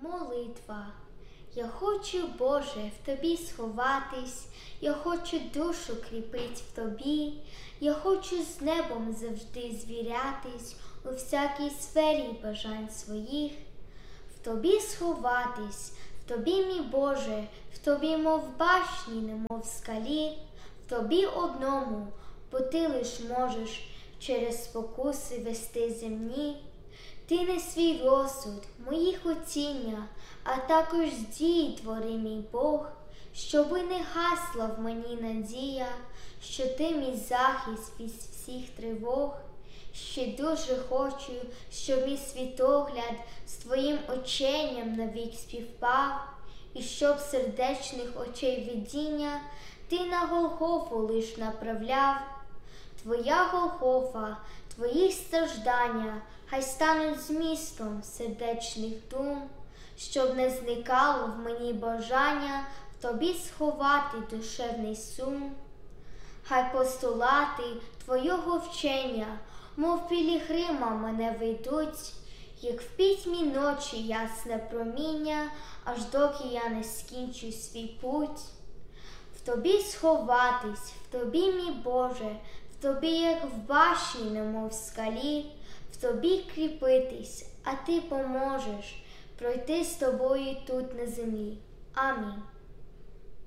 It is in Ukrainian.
Молитва. Я хочу, Боже, в Тобі сховатись, я хочу душу кріпить в Тобі, я хочу з небом завжди звірятись у всякій сфері бажань своїх. В Тобі сховатись, в Тобі, мій Боже, в Тобі, мов башні, немов скалі, в Тобі одному, бо Ти лиш можеш через спокуси вести земні. Ти не свій розсуд, мої хотіння, а також дії твори, мій Бог, щоби не гасла в мені надія, що ти мій захист від всіх тривог. Ще дуже хочу, щоб мій світогляд з твоїм ученням навік співпав, і щоб сердечних очей видіння ти на Голгофу лиш направляв. Твоя Голгофа, твої страждання хай стануть змістом сердечних дум, щоб не зникало в мені бажання в тобі сховати душевний сум. Хай постулати твого вчення, мов пілігрима мене ведуть, як в пітьмі ночі ясне проміння, аж доки я не скінчу свій путь. В тобі сховатись, в тобі, мій Боже, в тобі, як в башні, немов скалі, в тобі кріпитись, а ти поможеш пройти з тобою тут на землі. Амінь.